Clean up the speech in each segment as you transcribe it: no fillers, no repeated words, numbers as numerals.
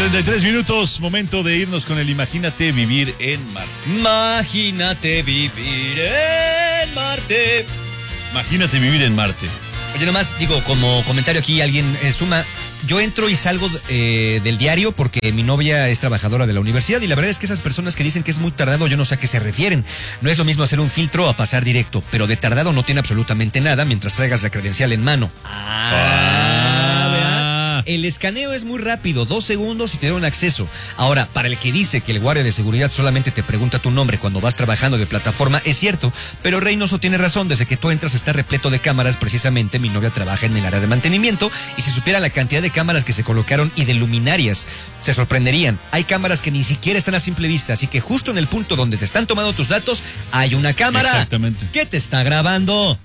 8:33, momento de irnos con el Imagínate Vivir en Marte. Imagínate vivir en Marte. Imagínate vivir en Marte. Oye, nomás digo, como comentario aquí, alguien suma. Yo entro y salgo del diario porque mi novia es trabajadora de la universidad y la verdad es que esas personas que dicen que es muy tardado, yo no sé a qué se refieren. No es lo mismo hacer un filtro a pasar directo, pero de tardado no tiene absolutamente nada mientras traigas la credencial en mano. ¿Verdad? El escaneo es muy rápido, 2 segundos y te da un acceso. Ahora, para el que dice que el guardia de seguridad solamente te pregunta tu nombre cuando vas trabajando de plataforma, es cierto, pero Reynoso tiene razón, desde que tú entras está repleto de cámaras, precisamente mi novia trabaja en el área de mantenimiento y si supiera la cantidad de cámaras que se colocaron y de luminarias, se sorprenderían. Hay cámaras que ni siquiera están a simple vista, así que justo en el punto donde te están tomando tus datos, hay una cámara. Exactamente. ¿Qué te está grabando?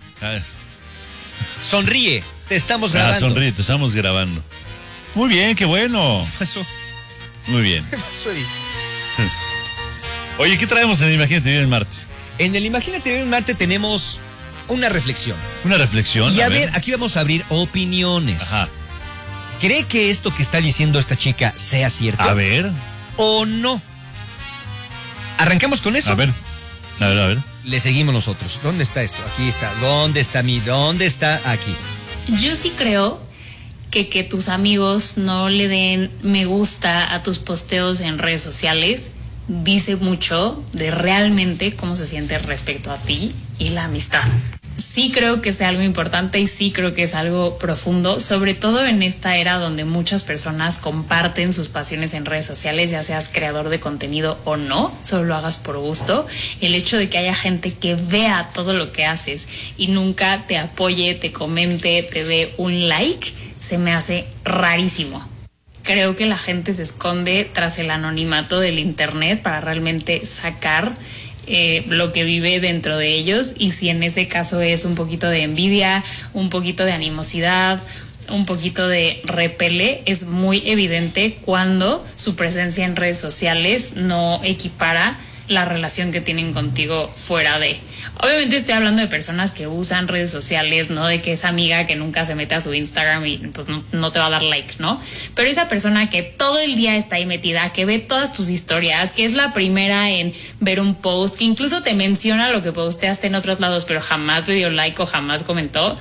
Sonríe, te estamos grabando. Sonríe, te estamos grabando. Muy bien, qué bueno. Eso. Muy bien. Eso, Eddie. Oye, ¿qué traemos en el Imagínate Vivir en Marte? En el Imagínate Vivir en Marte tenemos una reflexión. Una reflexión. Y a ver, aquí vamos a abrir opiniones. Ajá. ¿Cree que esto que está diciendo esta chica sea cierto? A ver. ¿O no? ¿Arrancamos con eso? A ver. Le seguimos nosotros. ¿Dónde está esto? Aquí está. ¿Dónde está ¿Dónde está? Aquí. Yo sí creo que tus amigos no le den me gusta a tus posteos en redes sociales dice mucho de realmente cómo se siente respecto a ti y la amistad. Sí creo que sea algo importante y sí creo que es algo profundo, sobre todo en esta era donde muchas personas comparten sus pasiones en redes sociales, ya seas creador de contenido o no, solo lo hagas por gusto. El hecho de que haya gente que vea todo lo que haces y nunca te apoye, te comente, te dé un like, se me hace rarísimo. Creo que la gente se esconde tras el anonimato del internet para realmente sacar lo que vive dentro de ellos, y si en ese caso es un poquito de envidia, un poquito de animosidad, un poquito de repele, es muy evidente cuando su presencia en redes sociales no equipara la relación que tienen contigo fuera de. Obviamente estoy hablando de personas que usan redes sociales, no de que esa amiga que nunca se mete a su Instagram y pues no te va a dar like, ¿no? Pero esa persona que todo el día está ahí metida, que ve todas tus historias, que es la primera en ver un post, que incluso te menciona lo que posteaste en otros lados, pero jamás le dio like o jamás comentó.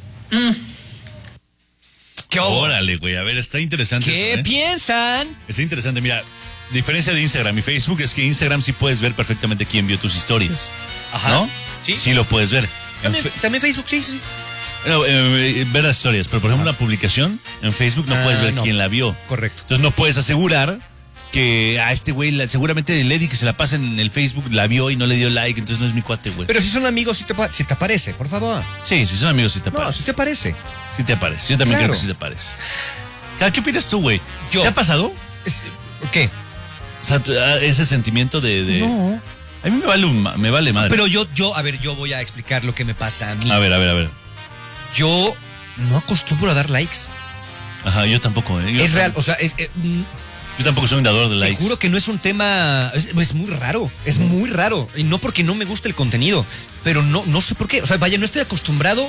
¿Qué? Órale, güey, a ver, está interesante. ¿Qué eso, piensan? Está interesante, mira. Diferencia de Instagram y Facebook es que Instagram sí puedes ver perfectamente quién vio tus historias. Ajá. ¿No? Sí. Sí lo puedes ver. También Facebook, sí. No, ver las historias, pero por ejemplo una publicación en Facebook no puedes ver quién la vio. Correcto. Entonces no puedes asegurar que a este güey, seguramente el Eddie que se la pasa en el Facebook la vio y no le dio like, entonces no es mi cuate, güey. Pero si son amigos, si te aparece, por favor. Sí, si son amigos, sí te aparece. No, si te aparece. Sí te aparece. Yo también creo que sí te aparece. ¿Qué opinas tú, güey? ¿Te ha pasado? ¿Qué? O sea, ese sentimiento de... No. A mí me vale madre. Pero yo voy a explicar lo que me pasa a mí. A ver. Yo no acostumbro a dar likes. Ajá, yo tampoco, ¿eh? Es real, o sea, yo tampoco soy un dador de likes. Te juro que no es un tema, es muy raro, es muy raro. Y no porque no me guste el contenido, pero no sé por qué. O sea, vaya, no estoy acostumbrado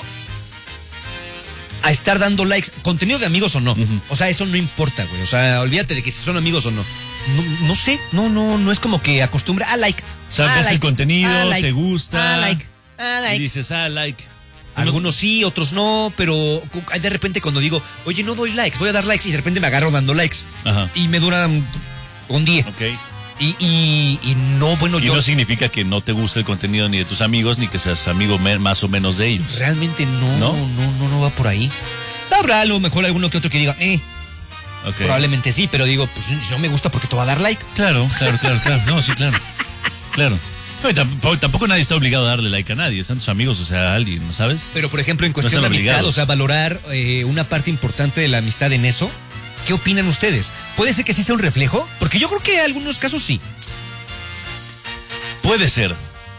a estar dando likes, contenido de amigos o no. O sea, eso no importa, güey. O sea, olvídate de que si son amigos o no. No sé, no es como que acostumbra a like. O sea, ves el contenido, te gusta. like. Y dices, like. Algunos sí, otros no, pero de repente cuando digo, oye, no doy likes, voy a dar likes, y de repente me agarro dando likes. Ajá. Y me duran un día. Ok. Y no, bueno, y no significa que no te guste el contenido ni de tus amigos, ni que seas amigo más o menos de ellos. Realmente no va por ahí. Habrá a lo mejor alguno que otro que diga, okay. Probablemente sí, pero digo, pues si no me gusta, porque te va a dar like. Claro. No, sí, claro. No, y tampoco nadie está obligado a darle like a nadie, están tus amigos, o sea, a alguien, ¿no sabes? Pero por ejemplo, en cuestión de amistad, obligados. O sea, valorar una parte importante de la amistad en eso. ¿Qué opinan ustedes? ¿Puede ser que sí sea un reflejo? Porque yo creo que en algunos casos sí. Puede ser.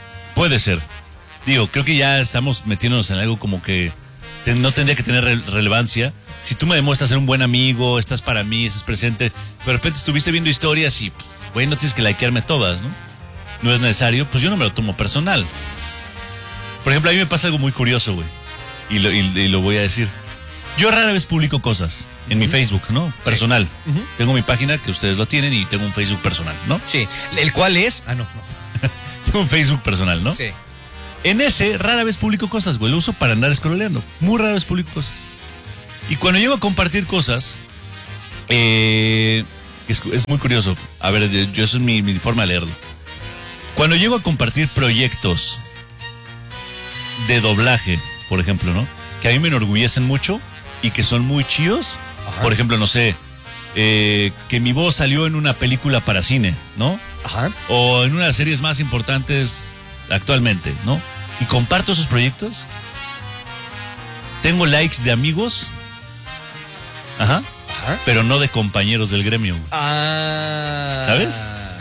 Digo, creo que ya estamos metiéndonos en algo como que no tendría que tener relevancia. Si tú me demuestras ser un buen amigo, estás para mí, estás presente, de repente estuviste viendo historias y, güey, no tienes que likearme todas, ¿no? No es necesario, pues yo no me lo tomo personal. Por ejemplo, a mí me pasa algo muy curioso, güey. Y lo voy a decir. Yo rara vez publico cosas en mi Facebook, ¿no? Personal. Tengo mi página, que ustedes lo tienen, y tengo un Facebook personal, ¿no? Sí. ¿El cual es? Ah, no. Tengo un Facebook personal, ¿no? Sí. En ese rara vez publico cosas, güey. Lo uso para andar scrolleando. Muy rara vez publico cosas. Y cuando llego a compartir cosas, es muy curioso. A ver, yo eso es mi forma de leerlo. Cuando llego a compartir proyectos de doblaje, por ejemplo, ¿no? Que a mí me enorgullecen mucho y que son muy chidos. Ajá. Por ejemplo, no sé, que mi voz salió en una película para cine, ¿no? Ajá. O en una de las series más importantes actualmente, ¿no? Y comparto esos proyectos. Tengo likes de amigos. Ajá. Ajá. Pero no de compañeros del gremio. Ah. ¿Sabes?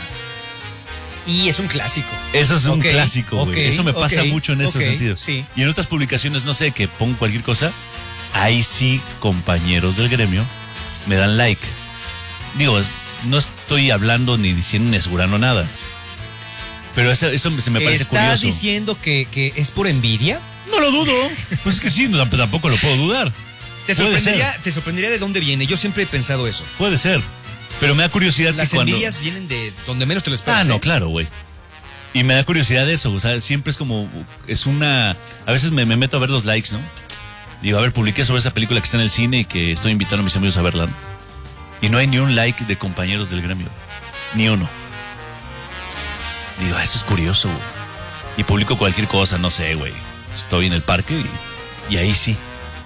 Y es un clásico. Eso es un Ok, clásico, güey. ok, Eso me pasa ok, mucho en ese ok, sentido. sí. Y en otras publicaciones, no sé, que pongo cualquier cosa, ahí sí compañeros del gremio me dan like. Digo, no estoy hablando ni diciendo ni asegurando nada. Pero eso se me parece ¿Estás curioso. diciendo que es por envidia? No lo dudo. Pues es que sí, tampoco lo puedo dudar. Te Puede sorprendería de dónde viene. Yo siempre he pensado eso. Puede ser. Pero me da curiosidad Las que cuando... envidias vienen de donde menos te lo esperas. Ah, no, ¿eh? claro, güey. Y me da curiosidad eso, o sea, siempre es como, es una... A veces me meto a ver los likes, ¿no? Digo, a ver, publiqué sobre esa película que está en el cine y que estoy invitando a mis amigos a verla, ¿no? Y no hay ni un like de compañeros del gremio. Ni uno. Digo, eso es curioso, güey. Y publico cualquier cosa, no sé, güey. Estoy en el parque y ahí sí.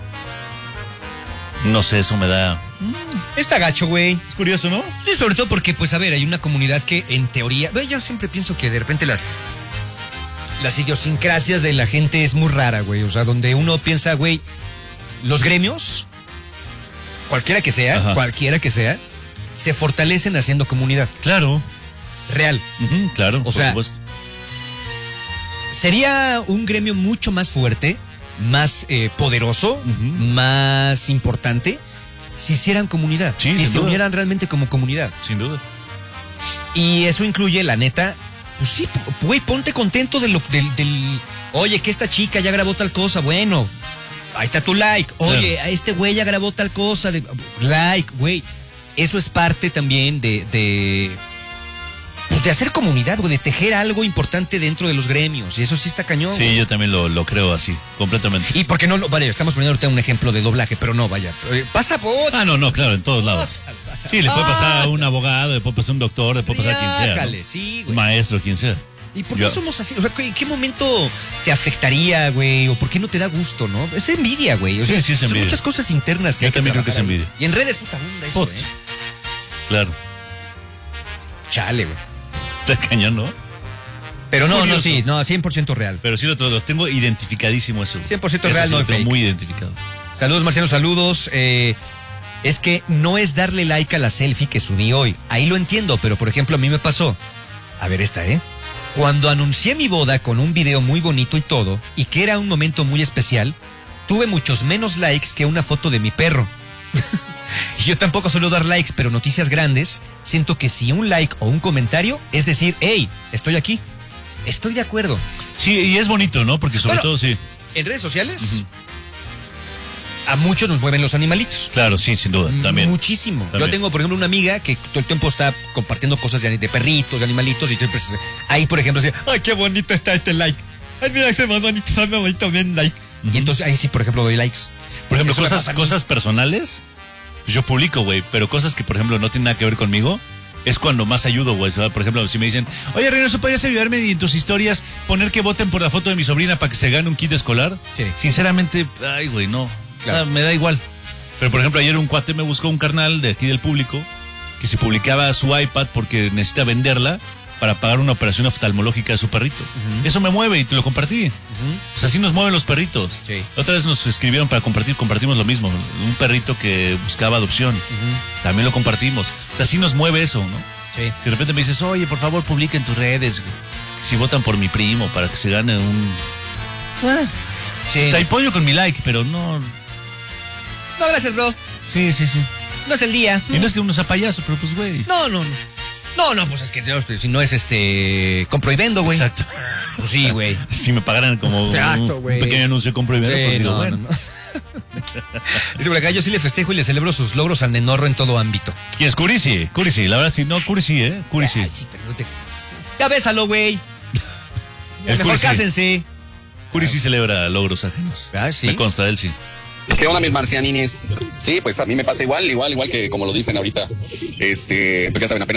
No sé, eso me da... Está gacho, güey. Es curioso, ¿no? Sí, sobre todo porque, pues, a ver, hay una comunidad que en teoría... Yo siempre pienso que de repente las idiosincrasias de la gente es muy rara, güey. O sea, donde uno piensa, güey, los gremios, cualquiera que sea, se fortalecen haciendo comunidad. Claro. Real. Claro, O por sea, supuesto. Sería un gremio mucho más fuerte, más poderoso, más importante, si hicieran comunidad. Sí, si sin se duda. unieran realmente como comunidad. Sin duda. Y eso incluye, la neta, pues sí, güey, ponte contento del oye, que esta chica ya grabó tal cosa, bueno, ahí está tu like. Oye, Claro. a este güey ya grabó tal cosa, like, güey. Eso es parte también de hacer comunidad, güey, de tejer algo importante dentro de los gremios. Y eso sí está cañón. Sí, güey. yo también lo creo así, completamente. Y porque no, vale, estamos poniendo ahorita un ejemplo de doblaje, pero no, vaya. Pasa por. Ah, no, claro, en todos lados. Sí, le puede pasar a un abogado, le puede pasar a un doctor, le puede pasar a quien sea, ¿no? Ájale, sí, güey. Maestro, quien sea. ¿Y por qué somos así? O sea, ¿en qué momento te afectaría, güey? ¿O por qué no te da gusto, no? Es envidia, güey. O sea, Sí, es son envidia. muchas cosas internas que Yo hay que también creo que es trabajar, envidia. güey. Y en redes, puta bunda eso, Put. Claro. Chale, güey. Está cañón, ¿no? Pero no, Curioso. sí, no, 100% real. Pero sí lo tengo identificadísimo eso. 100% Eso real, sí no lo es tengo fake. muy identificado. Saludos, Marciano, saludos. Es que no es darle like a la selfie que subí hoy. Ahí lo entiendo, pero por ejemplo a mí me pasó. A ver esta, Cuando anuncié mi boda con un video muy bonito y todo, y que era un momento muy especial, tuve muchos menos likes que una foto de mi perro. Yo tampoco suelo dar likes, pero noticias grandes, siento que si un like o un comentario es decir, hey, estoy aquí. Estoy de acuerdo. Sí, y es bonito, ¿no? Porque sobre Bueno, todo, sí. En redes sociales, a muchos nos mueven los animalitos. Claro, sí, sin duda, también. Muchísimo. También. Yo tengo, por ejemplo, una amiga que todo el tiempo está compartiendo cosas de perritos, de animalitos, y siempre ahí, por ejemplo, dice, ay, qué bonito está este like. Ay, mira, ese más bonito, está más bonito, bien like. Y entonces ahí sí, por ejemplo, doy likes. Por ejemplo, Eso me pasa a mí. cosas personales, pues yo publico, güey, pero cosas que, por ejemplo, no tienen nada que ver conmigo, es cuando más ayudo, güey. O sea, por ejemplo, si me dicen, oye, Reynoso, ¿podrías ayudarme y en tus historias poner que voten por la foto de mi sobrina para que se gane un kit escolar? Sí. Sinceramente, ay, güey, no. Claro. O sea, me da igual. Pero, por ejemplo, ayer un cuate me buscó un carnal de aquí del público que se publicaba su iPad porque necesita venderla para pagar una operación oftalmológica de su perrito. Eso me mueve y te lo compartí. Pues así nos mueven los perritos. Sí. Otra vez nos escribieron para compartimos lo mismo. Un perrito que buscaba adopción. También lo compartimos. O sea, así nos mueve eso, ¿no? Sí. Si de repente me dices, oye, por favor, publica en tus redes si votan por mi primo para que se gane un... Sí. Está apoyo con mi like, pero no... No, gracias, bro. Sí. No es el día. Y no es que uno sea payaso, pero pues, güey. No, pues es que si no es compro y vendo, güey. Exacto. Pues sí, güey. Si me pagaran como Exacto, un güey. pequeño anuncio de compra y venta, Sí, pues digo, no, bueno. no. Dice por acá, yo sí le festejo y le celebro sus logros al Nenorro en todo ámbito. ¿Quién es Curisi? Curisi, la verdad sí, no, Curisi, Curisi. Ay, sí, pero no te... Ya bésalo, güey. El Mejor Curisi. cásense. Curisi celebra logros ajenos. Ah, sí. Me consta de él, sí. ¿Qué onda, mis marcianines? Sí, pues a mí me pasa igual que como lo dicen ahorita. Pues ya saben, apenas